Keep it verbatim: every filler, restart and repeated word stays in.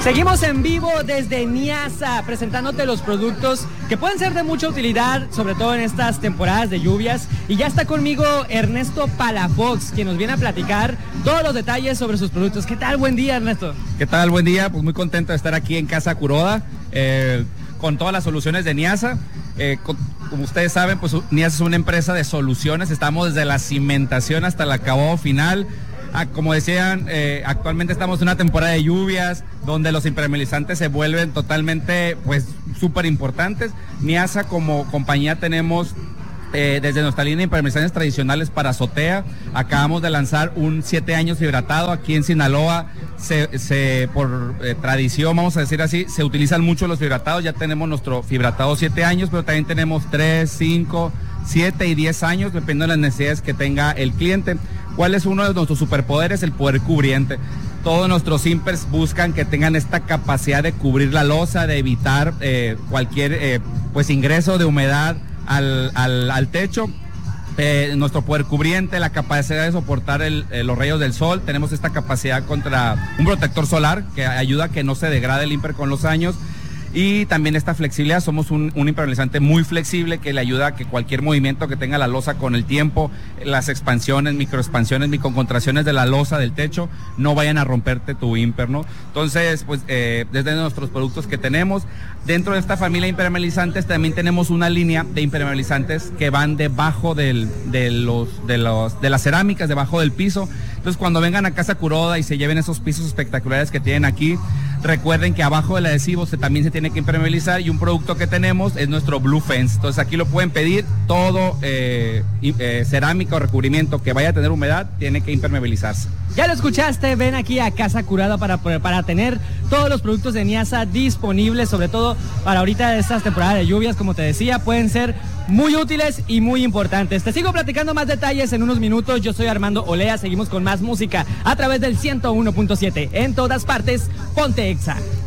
Seguimos en vivo desde Niasa, presentándote los productos que pueden ser de mucha utilidad, sobre todo en estas temporadas de lluvias. Y ya está conmigo Ernesto Palafox, quien nos viene a platicar todos los detalles sobre sus productos. ¿Qué tal? Buen día, Ernesto. ¿Qué tal? Buen día. Pues muy contento de estar aquí en Casa Kuroda, eh, con todas las soluciones de Niasa. Eh, con, como ustedes saben, pues Niasa es una empresa de soluciones. Estamos desde la cimentación hasta el acabado final. Ah, como decían, eh, actualmente estamos en una temporada de lluvias donde los impermeabilizantes se vuelven totalmente, pues, súper importantes. Niasa como compañía tenemos eh, desde nuestra línea de impermeabilizantes tradicionales para azotea. Acabamos de lanzar un siete años fibratado aquí en Sinaloa. Se, se por eh, tradición, vamos a decir así, se utilizan mucho los fibratados. Ya tenemos nuestro fibratado siete años, pero también tenemos tres, cinco, siete y diez años, dependiendo de las necesidades que tenga el cliente. ¿Cuál es uno de nuestros superpoderes? El poder cubriente. Todos nuestros impers buscan que tengan esta capacidad de cubrir la losa, de evitar eh, cualquier eh, pues ingreso de humedad al, al, al techo. Eh, nuestro poder cubriente, la capacidad de soportar el, eh, los rayos del sol. Tenemos esta capacidad contra un protector solar que ayuda a que no se degrade el imper con los años. Y también esta flexibilidad, somos un, un impermeabilizante muy flexible que le ayuda a que cualquier movimiento que tenga la losa con el tiempo, las expansiones, microexpansiones, microcontracciones de la losa del techo, no vayan a romperte tu imper, ¿no? Entonces, pues, eh, desde nuestros productos que tenemos, dentro de esta familia de impermeabilizantes también tenemos una línea de impermeabilizantes que van debajo del, de, los, de, los, de las cerámicas, debajo del piso. Entonces, cuando vengan a Casa Kuroda y se lleven esos pisos espectaculares que tienen aquí, recuerden que abajo del adhesivo se, también se tiene que impermeabilizar, y un producto que tenemos es nuestro Blue Fence. Entonces aquí lo pueden pedir, todo eh, eh, cerámica o recubrimiento que vaya a tener humedad tiene que impermeabilizarse. Ya lo escuchaste, ven aquí a Casa Kuroda para, para tener todos los productos de Niasa disponibles, sobre todo para ahorita estas temporadas de lluvias, como te decía, pueden ser muy útiles y muy importantes. Te sigo platicando más detalles en unos minutos. Yo soy Armando Olea, seguimos con más música a través del ciento uno punto siete. En todas partes, ponte Exa.